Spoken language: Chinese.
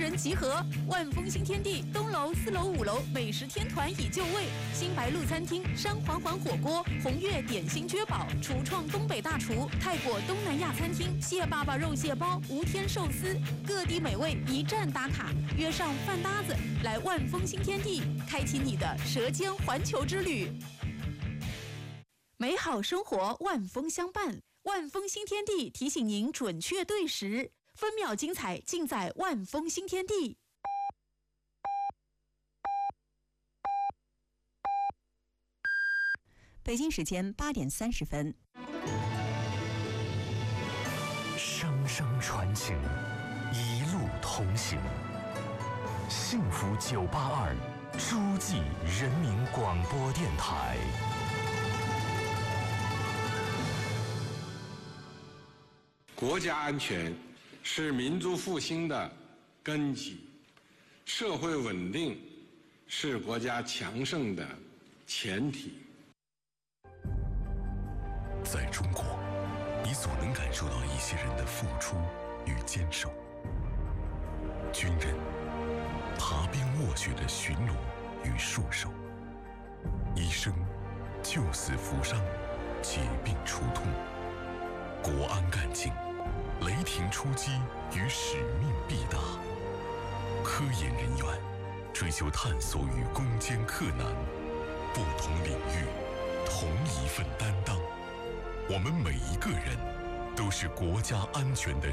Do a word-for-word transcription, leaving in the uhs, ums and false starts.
人集合。万丰新天地东楼、四楼、五楼美食天团已就位，新白鹿餐厅、山环环火锅、红月点心绝宝、厨创东北大厨、泰国东南亚餐厅、蟹爸爸肉蟹包、无天寿司，各地美味一站打卡，约上饭搭子来万丰新天地，开启你的舌尖环球之旅。美好生活，万丰相伴。万丰新天地提醒您准确对时，分秒精彩尽在万丰新天地。 北京时间八点三十分。 声声传情，一路同行。幸福九八二，诸暨人民广播电台。 国家安全是民族复兴的根基，社会稳定是国家强盛的前提。 在中国，你总能感受到一些人的付出与坚守。军人爬冰卧雪的巡逻与戍守，医生救死扶伤，解病除痛，国安干警雷霆出击与使命必达，科研人员追求探索与攻坚克难，不同领域同一份担当。我们每一个人都是国家安全的